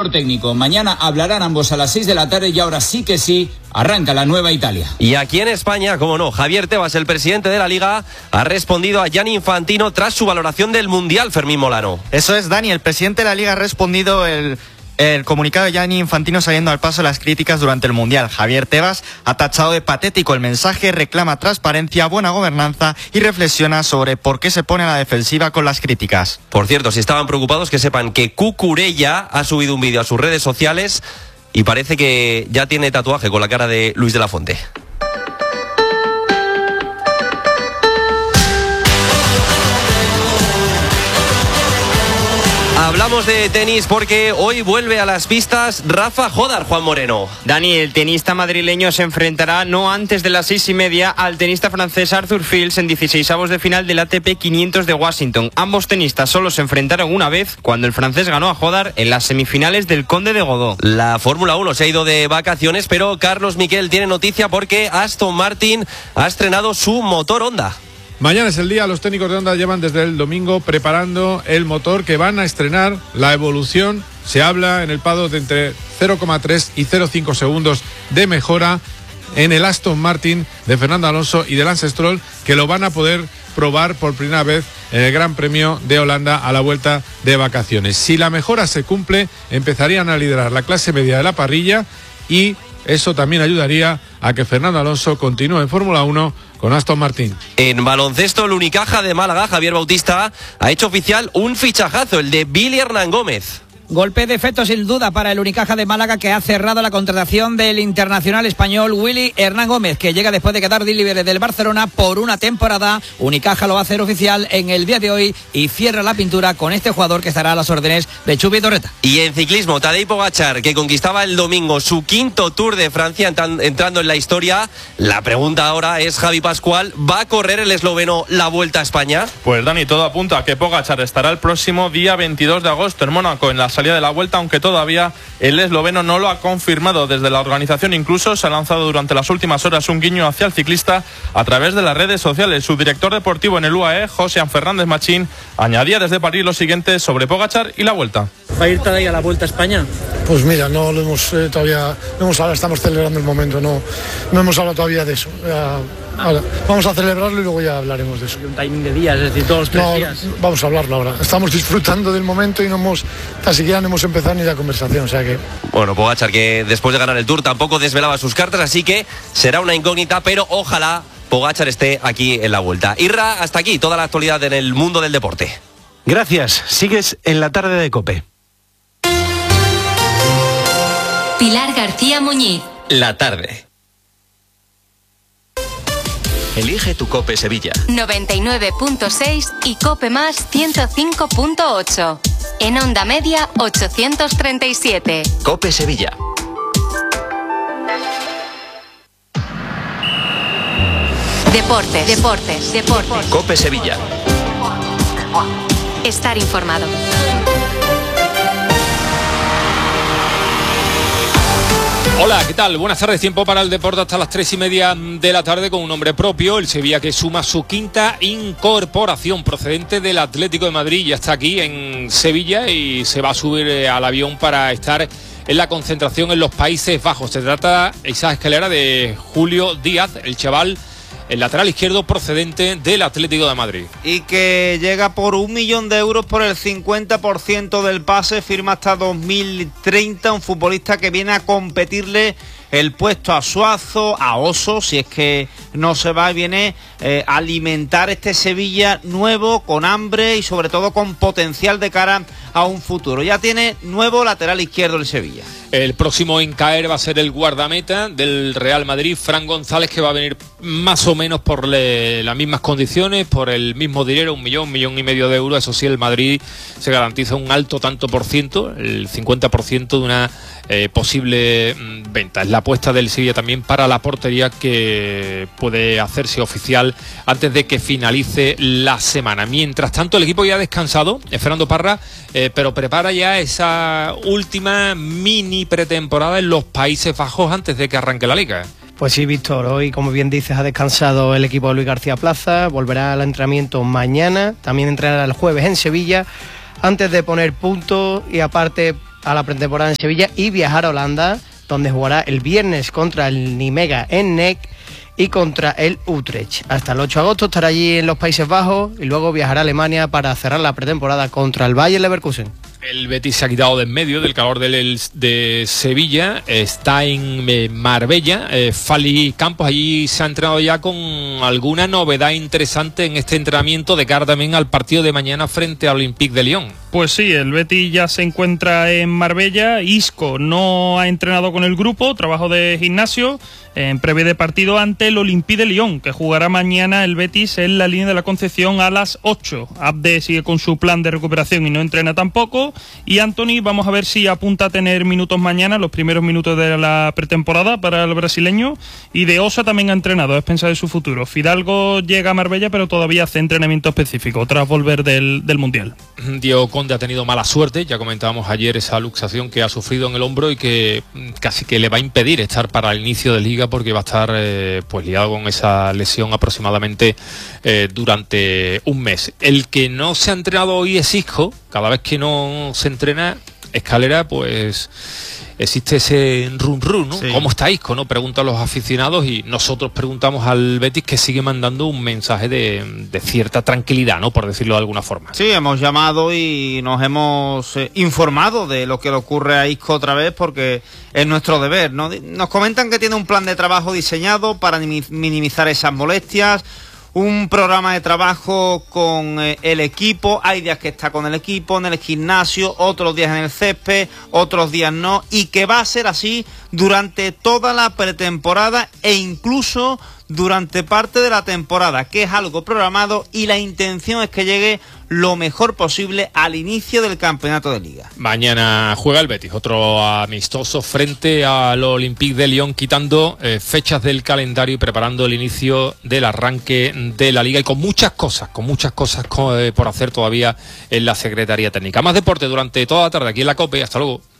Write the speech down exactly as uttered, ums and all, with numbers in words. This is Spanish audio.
director técnico. Mañana hablarán ambos a las seis de la tarde y ahora sí que sí, arranca la nueva Italia. Y aquí en España, como no, Javier Tebas, el presidente de la Liga, ha respondido a Gianni Infantino tras su valoración del Mundial, Fermín Molano. Eso es, Dani, el presidente de la Liga ha respondido el... El comunicado de Gianni Infantino saliendo al paso de las críticas durante el Mundial. Javier Tebas ha tachado de patético el mensaje, reclama transparencia, buena gobernanza y reflexiona sobre por qué se pone a la defensiva con las críticas. Por cierto, si estaban preocupados, que sepan que Cucurella ha subido un vídeo a sus redes sociales y parece que ya tiene tatuaje con la cara de Luis de la Fuente. Hablamos de tenis porque hoy vuelve a las pistas Rafa Jodar, Juan Moreno. Dani, el tenista madrileño se enfrentará no antes de las seis y media al tenista francés Arthur Fils en dieciseisavos de final del A T P quinientos de Washington. Ambos tenistas solo se enfrentaron una vez cuando el francés ganó a Jodar en las semifinales del Conde de Godó. La Fórmula uno se ha ido de vacaciones, pero Carlos Miquel tiene noticia porque Aston Martin ha estrenado su motor Honda. Mañana es el día, los técnicos de Honda llevan desde el domingo preparando el motor que van a estrenar. La evolución, se habla en el paddock de entre cero coma tres y cero coma cinco segundos de mejora en el Aston Martin de Fernando Alonso y de Lance Stroll, que lo van a poder probar por primera vez en el Gran Premio de Holanda a la vuelta de vacaciones. Si la mejora se cumple, empezarían a liderar la clase media de la parrilla y eso también ayudaría a que Fernando Alonso continúe en Fórmula uno con Aston Martin. En baloncesto, el Unicaja de Málaga, Javier Bautista, ha hecho oficial un fichajazo, el de Billy Hernán Gómez. Golpe de efecto sin duda para el Unicaja de Málaga, que ha cerrado la contratación del internacional español Willy Hernán Gómez, que llega después de quedar libre del Barcelona por una temporada. Unicaja lo va a hacer oficial en el día de hoy y cierra la pintura con este jugador que estará a las órdenes de Chupi Torreta. Y en ciclismo, Tadej Pogačar, que conquistaba el domingo su quinto Tour de Francia, entrando en la historia. La pregunta ahora es, Javi Pascual, ¿va a correr el esloveno la Vuelta a España? Pues Dani, todo apunta a que Pogačar estará el próximo día veintidós de agosto en Mónaco, en la salida de la Vuelta, aunque todavía el esloveno no lo ha confirmado. Desde la organización incluso se ha lanzado durante las últimas horas un guiño hacia el ciclista a través de las redes sociales. Su director deportivo en el U A E, José Fernández Machín, añadía desde París lo siguiente sobre Pogačar y la Vuelta. ¿Va a ir todavía a la Vuelta a España? Pues mira, no lo hemos eh, todavía, no hemos, ahora estamos celebrando el momento, no, no hemos hablado todavía de eso. Ya, ahora, vamos a celebrarlo y luego ya hablaremos de eso. Un timing de días, es decir, todos los tres no, días. Vamos a hablarlo ahora. Estamos disfrutando del momento y no hemos, tan siquiera no hemos empezado ni la conversación, o sea que... Bueno, Pogačar, que después de ganar el Tour tampoco desvelaba sus cartas, así que será una incógnita, pero ojalá Pogačar esté aquí en la Vuelta. Irra, hasta aquí toda la actualidad en el mundo del deporte. Gracias. Sigues en la tarde de COPE. Pilar García Muñiz. La tarde. Elige tu COPE Sevilla. noventa y nueve punto seis y COPE más ciento cinco punto ocho. En onda media ochocientos treinta y siete. COPE Sevilla. Deportes, deportes, deportes. COPE Sevilla. Estar informado. Hola, ¿qué tal? Buenas tardes. Tiempo para el deporte hasta las tres y media de la tarde con un nombre propio, el Sevilla, que suma su quinta incorporación procedente del Atlético de Madrid. Ya está aquí en Sevilla y se va a subir al avión para estar en la concentración en los Países Bajos. Se trata, esa escalera, de Julio Díaz, el chaval, el lateral izquierdo procedente del Atlético de Madrid. Y que llega por un millón de euros por el cincuenta por ciento del pase, firma hasta dos mil treinta, un futbolista que viene a competirle el puesto a Suazo, a Oso, si es que no se va, y viene eh, a alimentar este Sevilla nuevo, con hambre y sobre todo con potencial de cara a un futuro. Ya tiene nuevo lateral izquierdo el Sevilla. El próximo en caer va a ser el guardameta del Real Madrid, Fran González, que va a venir más o menos por le, las mismas condiciones, por el mismo dinero, un millón, un millón y medio de euros. Eso sí, el Madrid se garantiza un alto tanto por ciento, el cincuenta por ciento de una eh, posible mm, venta. Es la apuesta del Sevilla también para la portería, que puede hacerse oficial antes de que finalice la semana. Mientras tanto, el equipo ya ha descansado, Fernando Parra, eh, pero prepara ya esa última mini pretemporada en los Países Bajos antes de que arranque la Liga. Pues sí, Víctor, hoy, como bien dices, ha descansado el equipo de Luis García Plaza, volverá al entrenamiento mañana, también entrenará el jueves en Sevilla, antes de poner puntos y aparte a la pretemporada en Sevilla y viajar a Holanda, donde jugará el viernes contra el Nimega Enek y contra el Utrecht. Hasta el ocho de agosto estará allí en los Países Bajos y luego viajará a Alemania para cerrar la pretemporada contra el Bayer Leverkusen. El Betis se ha quitado de en medio del calor del, de Sevilla, está en eh, Marbella. eh, Fali Campos allí se ha entrenado ya con alguna novedad interesante en este entrenamiento de cara también al partido de mañana frente al Olympique de Lyon. Pues sí, el Betis ya se encuentra en Marbella. Isco no ha entrenado con el grupo, trabajo de gimnasio en previa de partido ante el Olympique de Lyon, que jugará mañana el Betis en la línea de la Concepción a las ocho. Abde sigue con su plan de recuperación y no entrena tampoco. Y Antony, vamos a ver si apunta a tener minutos mañana, los primeros minutos de la pretemporada para el brasileño. Y De Osa también ha entrenado, es pensar en su futuro. Fidalgo llega a Marbella, pero todavía hace entrenamiento específico tras volver del, del Mundial. Diego Conde ha tenido mala suerte, ya comentábamos ayer esa luxación que ha sufrido en el hombro y que casi que le va a impedir estar para el inicio de Liga, porque va a estar eh, pues liado con esa lesión aproximadamente eh, durante un mes. El que no se ha entrenado hoy es Isco. Cada vez que no se entrena Escalera, pues existe ese run run, ¿no? Sí. ¿Cómo está Isco?, ¿no? Preguntan los aficionados y nosotros preguntamos al Betis, que sigue mandando un mensaje de, de cierta tranquilidad, ¿no?, por decirlo de alguna forma. Sí, hemos llamado y nos hemos eh, informado de lo que le ocurre a Isco otra vez, porque es nuestro deber, ¿no? Nos comentan que tiene un plan de trabajo diseñado para minimizar esas molestias, un programa de trabajo con eh, el equipo. Hay días que está con el equipo, en el gimnasio, otros días en el césped, otros días no, y que va a ser así durante toda la pretemporada e incluso durante parte de la temporada, que es algo programado, y la intención es que llegue lo mejor posible al inicio del campeonato de Liga. Mañana juega el Betis, otro amistoso frente al Olympique de Lyon, quitando eh, fechas del calendario y preparando el inicio del arranque de la Liga, y con muchas cosas, con muchas cosas co- eh, por hacer todavía en la Secretaría Técnica. Más deporte durante toda la tarde aquí en la COPE. Hasta luego.